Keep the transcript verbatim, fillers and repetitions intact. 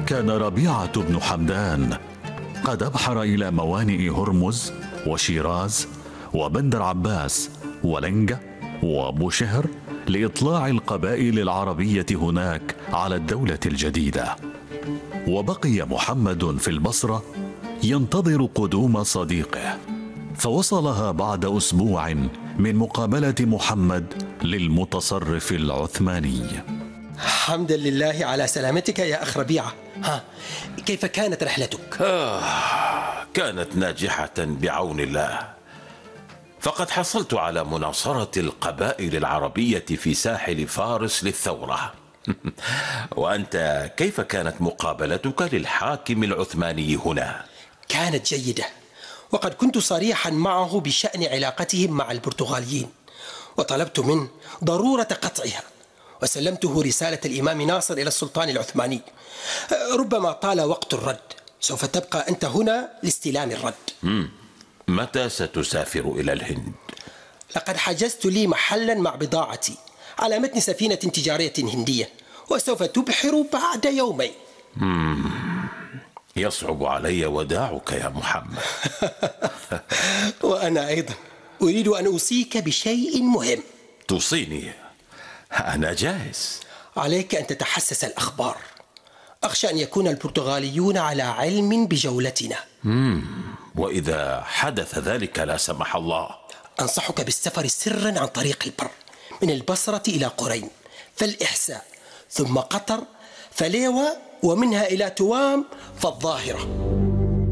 كان ربيعة بن حمدان قد أبحر إلى موانئ هرمز وشيراز وبندر عباس ولنجة وبوشهر لإطلاع القبائل العربية هناك على الدولة الجديدة. وبقي محمد في البصرة ينتظر قدوم صديقه، فوصلها بعد أسبوع من مقابلة محمد للمتصرف العثماني. حمدا لله على سلامتك يا أخ ربيعة. ها، كيف كانت رحلتك؟ آه، كانت ناجحة بعون الله، فقد حصلت على مناصرة القبائل العربية في ساحل فارس للثورة. وأنت كيف كانت مقابلتك للحاكم العثماني هنا؟ كانت جيدة، وقد كنت صريحا معه بشأن علاقتهم مع البرتغاليين، وطلبت منه ضرورة قطعها، وسلمته رسالة الإمام ناصر إلى السلطان العثماني. ربما طال وقت الرد، سوف تبقى أنت هنا لاستلام الرد. مم. متى ستسافر إلى الهند؟ لقد حجزت لي محلا مع بضاعتي على متن سفينة تجارية هندية، وسوف تبحر بعد يومين. مم. يصعب علي وداعك يا محمد. وأنا أيضا أريد أن أوصيك بشيء مهم. توصيني؟ أنا جاهز. عليك أن تتحسس الأخبار، أخشى أن يكون البرتغاليون على علم بجولتنا. مم. وإذا حدث ذلك لا سمح الله؟ أنصحك بالسفر سرا عن طريق البر من البصرة إلى قرين، فالإحساء، ثم قطر، فليوى، ومنها إلى توام فالظاهرة.